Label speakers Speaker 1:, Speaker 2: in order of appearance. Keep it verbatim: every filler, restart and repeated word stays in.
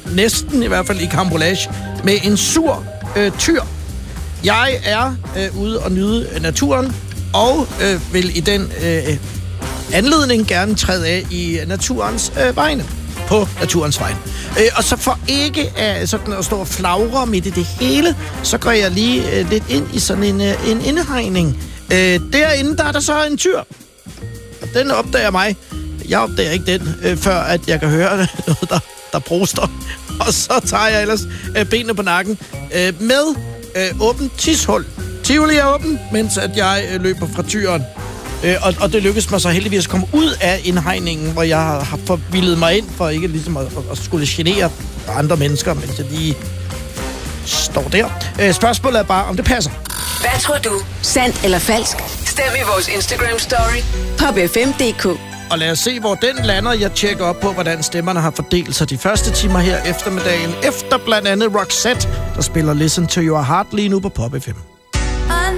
Speaker 1: næsten i hvert fald i karambolage med en sur øh, tyr. Jeg er øh, ude og nyde naturen, og øh, vil i den øh, anledning gerne træde af i naturens øh, vegne. På naturens vegne. Øh, og så for ikke øh, sådan at stå og flagre midt i det hele, så går jeg lige øh, lidt ind i sådan en, øh, en indhegning. Øh, derinde, der er der så en tyr. Den opdager mig. Jeg opdager ikke den, øh, før at jeg kan høre noget, der, der bruster. Og så tager jeg ellers øh, benene på nakken øh, med øh, åbent tishul. Tivoli er åben, mens at jeg øh, løber fra tyren. Øh, og, og det lykkedes mig så heldigvis at komme ud af indhegningen, hvor jeg har, har forvildet mig ind, for ikke ligesom at, at skulle genere andre mennesker, mens jeg lige står der. Øh, spørgsmålet er bare, om det passer.
Speaker 2: Hvad tror du? Sandt eller falsk? Stem i vores Instagram-story. Pop F M punktum d k.
Speaker 1: Og lad os se, hvor den lander. Jeg tjekker op på, hvordan stemmerne har fordelt sig de første timer her eftermiddagen. Efter blandt andet Roxette, der spiller Listen to Your Heart lige nu på Pop F M.